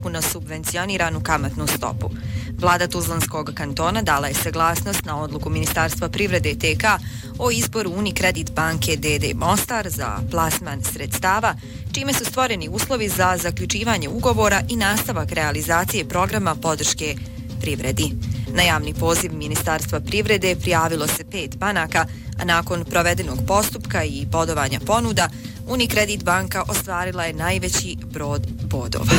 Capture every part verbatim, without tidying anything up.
na subvencioniranu kamatnu stopu. Vlada Tuzlanskog kantona dala je saglasnost na odluku Ministarstva privrede T K o izboru Unicredit banke D D Mostar za plasman sredstava, čime su stvoreni uslovi za zaključivanje ugovora i nastavak realizacije programa podrške privredi. Na javni poziv Ministarstva privrede prijavilo se pet banaka, a nakon provedenog postupka i bodovanja ponuda, Unicredit banka ostvarila je najveći broj bodova.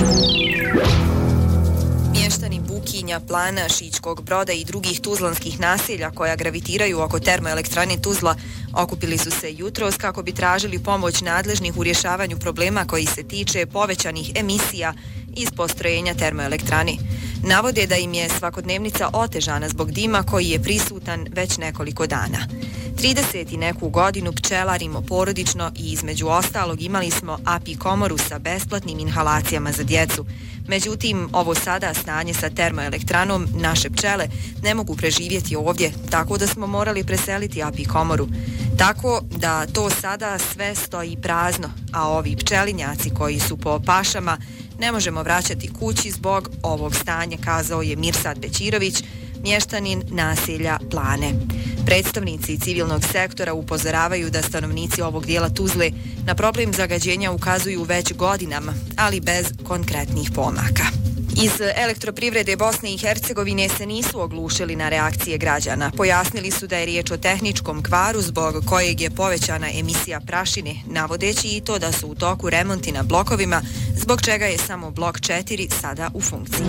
Mještani Bukinja, Plana, Šićkog Broda i drugih tuzlanskih naselja koja gravitiraju oko termoelektrane Tuzla okupili su se jutros kako bi tražili pomoć nadležnih u rješavanju problema koji se tiče povećanih emisija iz postrojenja termoelektrane. Navode da im je svakodnevnica otežana zbog dima koji je prisutan već nekoliko dana. trideset i neku godinu pčelarimo porodično i između ostalog imali smo apikomoru sa besplatnim inhalacijama za djecu. Međutim, ovo sada stanje sa termoelektranom naše pčele ne mogu preživjeti ovdje, tako da smo morali preseliti apikomoru. Tako da to sada sve stoji prazno, a ovi pčelinjaci koji su po pašama ne možemo vraćati kući zbog ovog stanja, kazao je Mirsad Bećirović, mještanin naselja Plane. Predstavnici civilnog sektora upozoravaju da stanovnici ovog dijela Tuzle na problem zagađenja ukazuju već godinama, ali bez konkretnih pomaka. Iz Elektroprivrede Bosne i Hercegovine se nisu oglušili na reakcije građana. Pojasnili su da je riječ o tehničkom kvaru zbog kojeg je povećana emisija prašine, navodeći i to da su u toku remonti na blokovima, zbog čega je samo blok četiri sada u funkciji.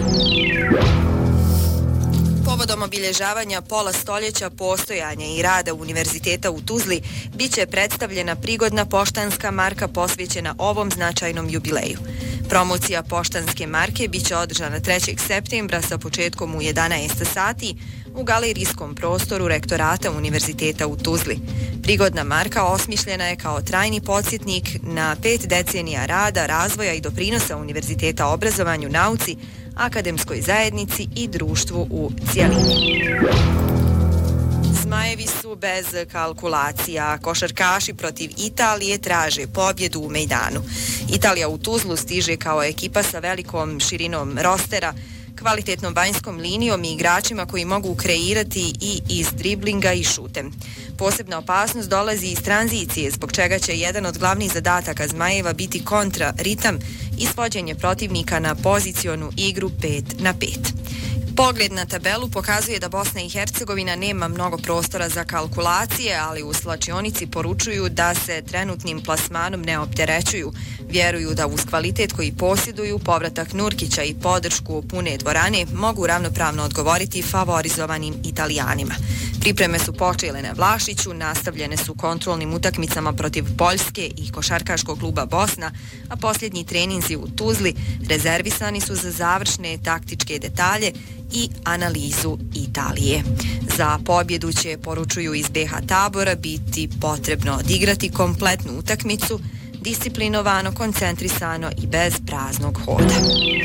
Povodom obilježavanja pola stoljeća postojanja i rada Univerziteta u Tuzli biće predstavljena prigodna poštanska marka posvećena ovom značajnom jubileju. Promocija poštanske marke biće održana trećeg septembra sa početkom u jedanaest sati u galerijskom prostoru rektorata Univerziteta u Tuzli. Prigodna marka osmišljena je kao trajni podsjetnik na pet decenija rada, razvoja i doprinosa Univerziteta obrazovanju, nauci, akademskoj zajednici i društvu u cijelini. Zmajevi su bez kalkulacija. Košarkaši protiv Italije traže pobjedu u mejdanu. Italija u Tuzlu stiže kao ekipa sa velikom širinom rostera, kvalitetnom vanjskom linijom i igračima koji mogu kreirati i iz driblinga i šutem. Posebna opasnost dolazi iz tranzicije, zbog čega će jedan od glavnih zadataka Zmajeva biti kontra ritam i svođenje protivnika na pozicionu igru pet na pet. Pogled na tabelu pokazuje da Bosna i Hercegovina nema mnogo prostora za kalkulacije, ali u slačionici poručuju da se trenutnim plasmanom ne opterećuju. Vjeruju da uz kvalitet koji posjeduju, povratak Nurkića i podršku pune dvorane mogu ravnopravno odgovoriti favorizovanim Italijanima. Pripreme su počele na Vlašiću, nastavljene su kontrolnim utakmicama protiv Poljske i Košarkaškog kluba Bosna, a posljednji treninzi u Tuzli rezervisani su za završne taktičke detalje i analizu Italije. Za pobjedu će, poručuju iz B H tabora, biti potrebno odigrati kompletnu utakmicu, disciplinovano, koncentrisano i bez praznog hoda.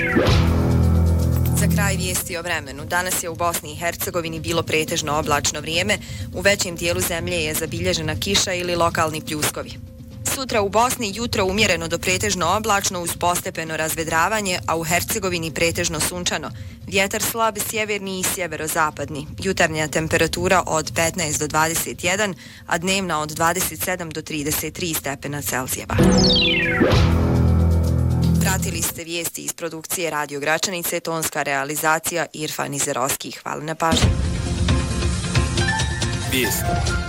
Za kraj vijesti o vremenu. Danas je u Bosni i Hercegovini bilo pretežno oblačno vrijeme, u većem dijelu zemlje je zabilježena kiša ili lokalni pljuskovi. Sutra u Bosni jutro umjereno do pretežno oblačno uz postepeno razvedravanje, a u Hercegovini pretežno sunčano. Vjetar slab sjeverni i sjeverozapadni. Jutarnja temperatura od petnaest do dvadeset jedan, a dnevna od dvadeset sedam do trideset tri stepena Celzijeva. Pratili ste vijesti iz produkcije Radio Gračanice, tonska realizacija Irfan Izerovski. Hvala na pažnju. Vijesti.